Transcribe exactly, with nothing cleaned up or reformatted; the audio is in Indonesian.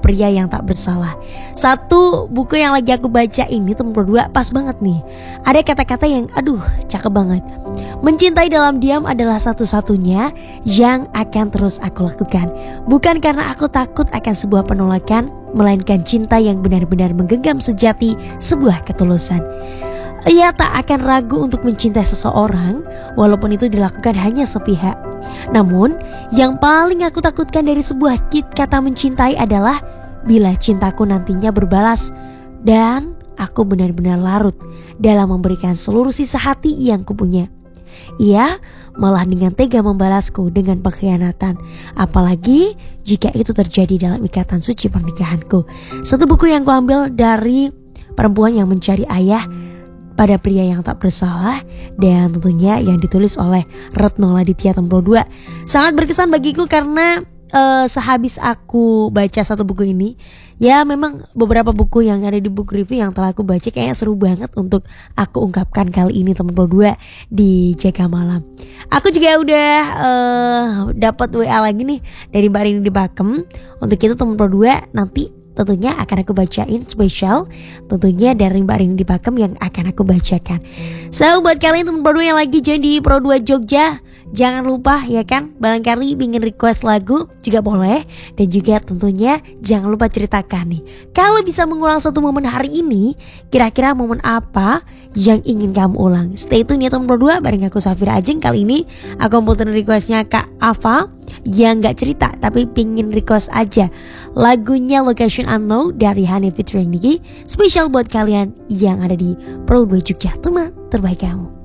Pria Yang Tak Bersalah. Satu buku yang lagi aku baca ini teman berdua pas banget nih. Ada kata-kata yang aduh cakep banget. Mencintai dalam diam adalah satu-satunya yang akan terus aku lakukan. Bukan karena aku takut akan sebuah penolakan, melainkan cinta yang benar-benar menggenggam sejati sebuah ketulusan. Ia tak akan ragu untuk mencintai seseorang walaupun itu dilakukan hanya sepihak. Namun yang paling aku takutkan dari sebuah kata mencintai adalah bila cintaku nantinya berbalas dan aku benar-benar larut dalam memberikan seluruh sisa hati yang kupunya. Ia malah dengan tega membalasku dengan pengkhianatan, apalagi jika itu terjadi dalam ikatan suci pernikahanku. Satu buku yang kuambil dari Perempuan Yang Mencari Ayah pada Pria Yang Tak Bersalah, dan tentunya yang ditulis oleh Retno Laditya Tempro dua. Sangat berkesan bagiku karena uh, sehabis aku baca satu buku ini, ya memang beberapa buku yang ada di buku review yang telah aku baca kayaknya seru banget untuk aku ungkapkan kali ini Tempro dua di Jaga Malam. Aku juga udah uh, dapat W A lagi nih dari Mbak Rini di Pakem. Untuk itu Tempro dua nanti tentunya akan aku bacain spesial tentunya dari Mbak Rini di Pakem yang akan aku bacakan. So buat kalian teman Pro dua yang lagi jadi Pro dua Jogja, jangan lupa ya kan, barangkali ingin request lagu juga boleh. Dan juga tentunya jangan lupa ceritakan nih, kalau bisa mengulang satu momen hari ini, kira-kira momen apa yang ingin kamu ulang. Stay tune ya teman Pro dua bareng aku Safira Ajeng. Kali ini aku komputer requestnya Kak Ava yang gak cerita tapi pingin request aja lagunya Location Unknown dari Hani featuring Niki. Spesial buat kalian yang ada di Pro dua Jogja, teman terbaik kamu.